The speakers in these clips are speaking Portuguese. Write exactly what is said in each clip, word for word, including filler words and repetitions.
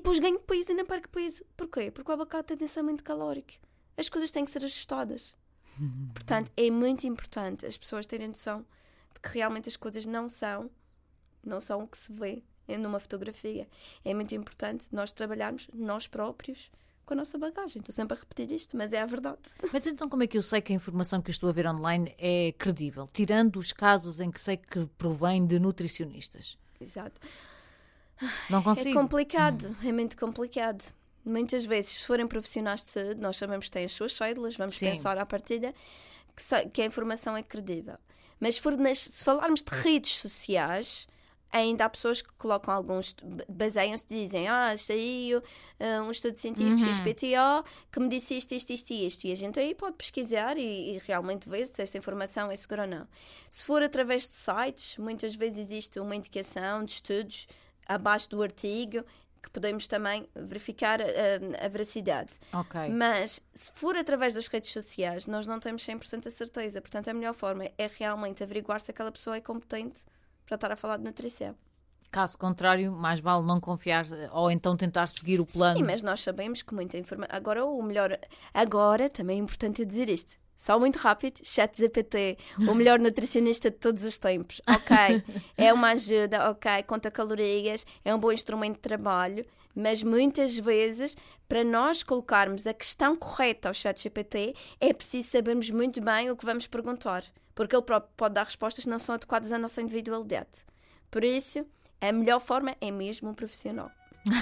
depois ganho peso e não perco peso. Porquê? Porque o abacate é densamente calórico. As coisas têm que ser ajustadas. Portanto, é muito importante as pessoas terem noção de que realmente as coisas não são, não são o que se vê numa fotografia. É muito importante nós trabalharmos nós próprios com a nossa bagagem. Estou sempre a repetir isto, mas é a verdade. Mas então como é que eu sei que a informação que eu estou a ver online é credível? Tirando os casos em que sei que provém de nutricionistas. Exato. Não consigo. É complicado, é muito complicado. Muitas vezes, se forem profissionais de saúde, nós sabemos que têm as suas cédulas, vamos Sim. pensar à partida que, que a informação é credível. Mas se, for nas, se falarmos de redes sociais, ainda há pessoas que colocam alguns, baseiam-se e dizem, ah, saiu uh, um estudo científico Uhum. X P T O que me disse isto, isto, isto e isto. E a gente aí pode pesquisar e, e realmente ver se essa informação é segura ou não. Se for através de sites, muitas vezes existe uma indicação de estudos abaixo do artigo que podemos também verificar a, a, a veracidade. Ok. Mas se for através das redes sociais, nós não temos cem por cento a certeza. Portanto, a melhor forma é realmente averiguar se aquela pessoa é competente para estar a falar de nutrição. Caso contrário, mais vale não confiar ou então tentar seguir o plano. Sim, mas nós sabemos que muita informação... Agora, o melhor... Agora, também é importante eu dizer isto. Só muito rápido, ChatGPT, o melhor nutricionista de todos os tempos. Ok, é uma ajuda, ok, conta calorias, é um bom instrumento de trabalho, mas muitas vezes, para nós colocarmos a questão correta ao ChatGPT, é preciso sabermos muito bem o que vamos perguntar, porque ele próprio pode dar respostas que não são adequadas à nossa individualidade. Por isso, a melhor forma é mesmo um profissional.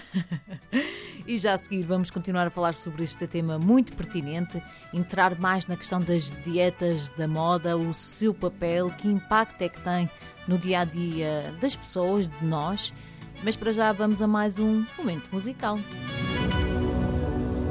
E já a seguir vamos continuar a falar sobre este tema muito pertinente, entrar mais na questão das dietas da moda, o seu papel, que impacto é que tem no dia-a-dia das pessoas, de nós. Mas para já vamos a mais um momento musical.